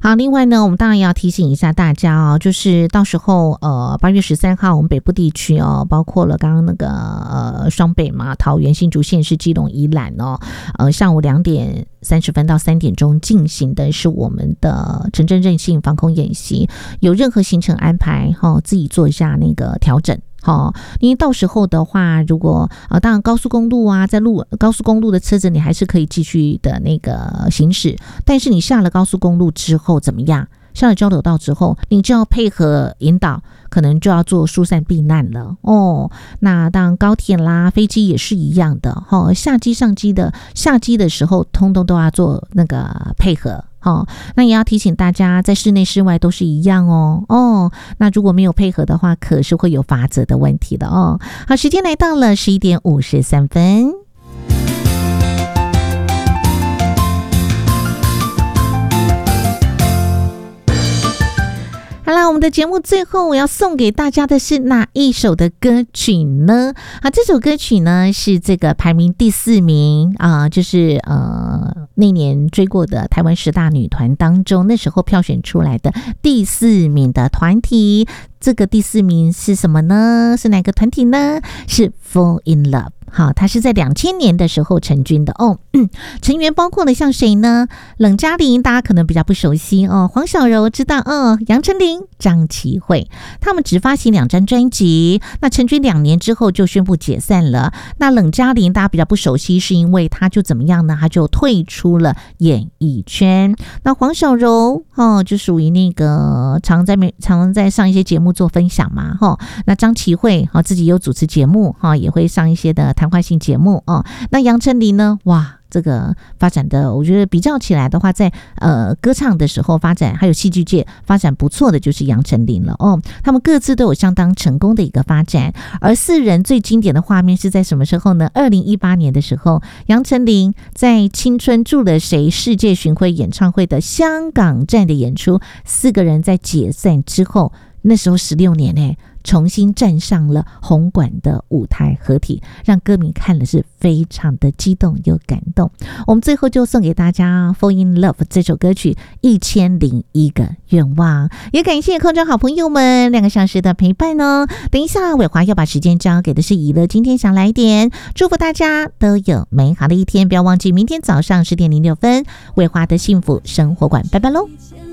好，另外呢，我们当然也要提醒一下大家哦，就是到时候8月13号，我们北部地区哦，包括了刚刚那个双北嘛，桃园、新竹县市、基隆、宜兰哦，上午2点30分到3点钟进行的是我们的城镇韧性防空演习，有任何行程安排自己做一下那个调整。因为到时候的话，如果当然高速公路啊，在高速公路的车子你还是可以继续的那个行驶，但是你下了高速公路之后怎么样？下了交流道之后，你就要配合引导，可能就要做疏散避难了哦。那当然高铁啦、飞机也是一样的下机上机的下机的时候，通通都要做那个配合。那也要提醒大家，在室内室外都是一样哦。那如果没有配合的话，可是会有罚则的问题的哦。好，时间来到了11点53分。好啦，我们的节目最后我要送给大家的是哪一首的歌曲呢？这首歌曲呢是这个排名第4名就是那年追过的台湾10大女团当中，那时候票选出来的第4名的团体。这个第4名是什么呢？是哪个团体呢？是 Fall in Love。好，他是在2000年的时候成军的成员包括了像谁呢？冷嘉玲大家可能比较不熟悉黄小柔知道杨丞琳、张启慧，他们只发行2张专辑，那成军2年之后就宣布解散了。那冷嘉玲大家比较不熟悉，是因为他就怎么样呢？他就退出了演艺圈。那黄小柔就属于那个常在上一些节目做分享嘛那张启慧自己有主持节目也会上一些的谈话性节目那杨丞琳呢？哇，这个发展的，我觉得比较起来的话，在歌唱的时候发展，还有戏剧界发展不错的就是杨丞琳了他们各自都有相当成功的一个发展。而4人最经典的画面是在什么时候呢？2018年的时候，杨丞琳在《青春住了谁》世界巡回演唱会的香港站的演出，4个人在解散之后，那时候16年重新站上了红馆的舞台合体，让歌迷看了是非常的激动又感动。我们最后就送给大家 Fall in Love 这首歌曲1001个愿望，也感谢空中好朋友们2个小时的陪伴等一下伟华要把时间交给的是怡乐今天想来点，祝福大家都有美好的一天，不要忘记明天早上10点06分伟华的幸福生活馆，拜拜喽。